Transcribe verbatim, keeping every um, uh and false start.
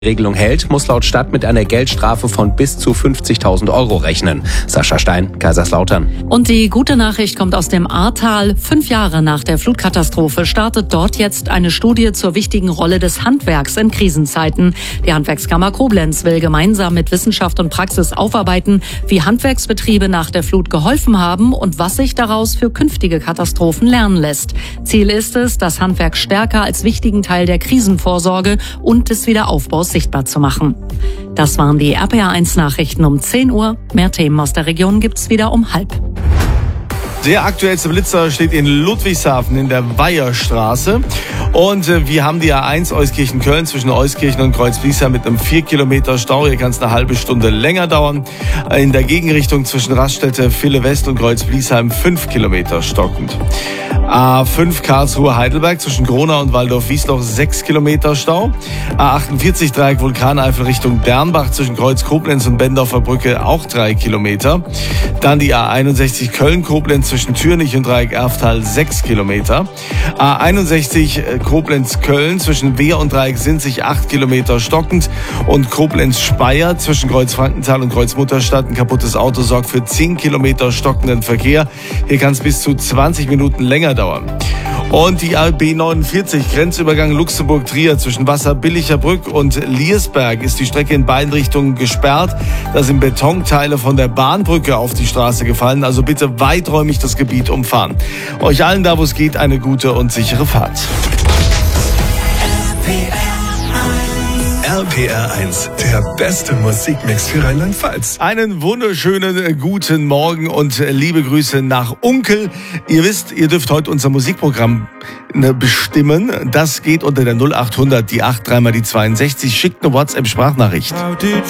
Regelung hält, muss laut Stadt mit einer Geldstrafe von bis zu fünfzigtausend Euro rechnen. Sascha Stein, Kaiserslautern. Und die gute Nachricht kommt aus dem Ahrtal. Fünf Jahre nach der Flutkatastrophe startet dort jetzt eine Studie zur wichtigen Rolle des Handwerks in Krisenzeiten. Die Handwerkskammer Koblenz will gemeinsam mit Wissenschaft und Praxis aufarbeiten, wie Handwerksbetriebe nach der Flut geholfen haben und was sich daraus für künftige Katastrophen lernen lässt. Ziel ist es, das Handwerk stärker als wichtigen Teil der Krisenvorsorge und des Wiederaufbaus sichtbar zu machen. Das waren die R P R eins Nachrichten um zehn Uhr. Mehr Themen aus der Region gibt's wieder um halb. Der aktuellste Blitzer steht in Ludwigshafen in der Weiherstraße. Und äh, wir haben die A eins Euskirchen-Köln zwischen Euskirchen und Kreuzbliesheim mit einem vier Kilometer Stau. Hier kann es eine halbe Stunde länger dauern. In der Gegenrichtung zwischen Raststätte, Ville West und Kreuzbliesheim fünf Kilometer stockend. A fünf Karlsruhe-Heidelberg zwischen Gronau und Waldorf-Wiesloch sechs Kilometer Stau. A achtundvierzig Dreieck Vulkaneifel Richtung Dernbach zwischen Kreuz Koblenz und Bendorfer Brücke auch drei Kilometer. Dann die A einundsechzig Köln-Koblenz zwischen Türnich und Dreieck Erftal sechs Kilometer. A einundsechzig Koblenz-Köln zwischen Wehr und Dreieck Sinzig acht Kilometer stockend. Und Koblenz-Speyer zwischen Kreuz Frankenthal und Kreuz Mutterstadt. Ein kaputtes Auto sorgt für zehn Kilometer stockenden Verkehr. Hier kann es bis zu zwanzig Minuten länger dauern. Und die A B neunundvierzig, Grenzübergang Luxemburg-Trier zwischen Wasserbillicher Brück und Liersberg ist die Strecke in beiden Richtungen gesperrt. Da sind Betonteile von der Bahnbrücke auf die Straße gefallen, also bitte weiträumig das Gebiet umfahren. Euch allen da, wo es geht, eine gute und sichere Fahrt. R P R eins, der beste Musikmix für Rheinland-Pfalz. Einen wunderschönen guten Morgen und liebe Grüße nach Unkel. Ihr wisst, ihr dürft heute unser Musikprogramm bestimmen. Das geht unter der null achthundert, die acht, dreimal die zweiundsechzig. Schickt eine WhatsApp-Sprachnachricht.